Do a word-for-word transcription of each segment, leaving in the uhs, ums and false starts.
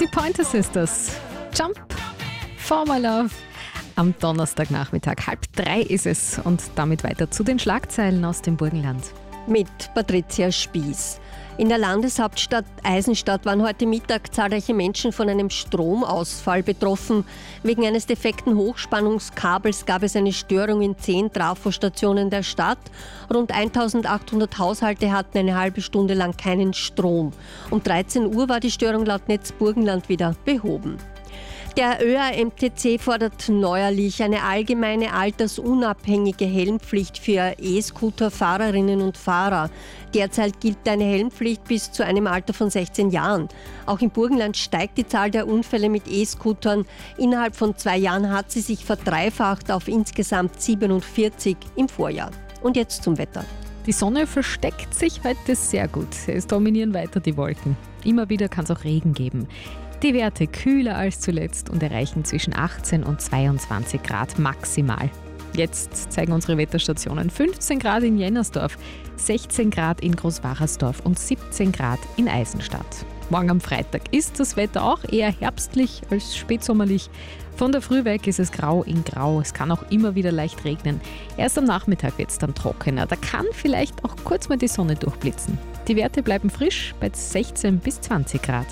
Die Pointer Sisters. Jump for my love. Am Donnerstagnachmittag, halb drei ist es. Und damit weiter zu den Schlagzeilen aus dem Burgenland. Mit Patricia Spieß. In der Landeshauptstadt Eisenstadt waren heute Mittag zahlreiche Menschen von einem Stromausfall betroffen. Wegen eines defekten Hochspannungskabels gab es eine Störung in zehn Trafostationen der Stadt. Rund eintausendachthundert Haushalte hatten eine halbe Stunde lang keinen Strom. Um dreizehn Uhr war die Störung laut Netz Burgenland wieder behoben. Der Ö A M T C fordert neuerlich eine allgemeine altersunabhängige Helmpflicht für E-Scooter-Fahrerinnen und Fahrer. Derzeit gilt eine Helmpflicht bis zu einem Alter von sechzehn Jahren. Auch im Burgenland steigt die Zahl der Unfälle mit E-Scootern. Innerhalb von zwei Jahren hat sie sich verdreifacht auf insgesamt siebenundvierzig im Vorjahr. Und jetzt zum Wetter. Die Sonne versteckt sich heute sehr gut. Es dominieren weiter die Wolken. Immer wieder kann es auch Regen geben. Die Werte kühler als zuletzt und erreichen zwischen achtzehn und zweiundzwanzig Grad maximal. Jetzt zeigen unsere Wetterstationen fünfzehn Grad in Jennersdorf, sechzehn Grad in Großwachersdorf und siebzehn Grad in Eisenstadt. Morgen am Freitag ist das Wetter auch eher herbstlich als spätsommerlich. Von der Früh weg ist es grau in grau. Es kann auch immer wieder leicht regnen. Erst am Nachmittag wird es dann trockener. Da kann vielleicht auch kurz mal die Sonne durchblitzen. Die Werte bleiben frisch bei sechzehn bis zwanzig Grad.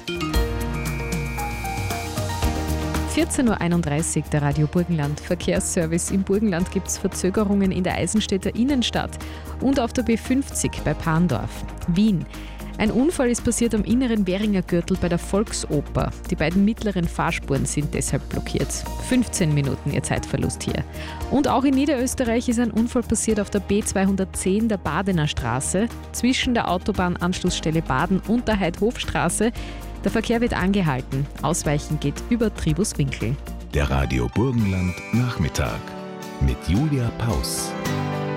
vierzehn Uhr einunddreißig, der Radio Burgenland Verkehrsservice. Im Burgenland gibt es Verzögerungen in der Eisenstädter Innenstadt und auf der B fünfzig bei Parndorf. Wien. Ein Unfall ist passiert am inneren Währinger Gürtel bei der Volksoper. Die beiden mittleren Fahrspuren sind deshalb blockiert. fünfzehn Minuten ihr Zeitverlust hier. Und auch in Niederösterreich ist ein Unfall passiert auf der B zweihundertzehn der Badener Straße zwischen der Autobahnanschlussstelle Baden und der Heidhofstraße. Der Verkehr wird angehalten. Ausweichen geht über Tribuswinkel. Der Radio Burgenland Nachmittag mit Julia Paus.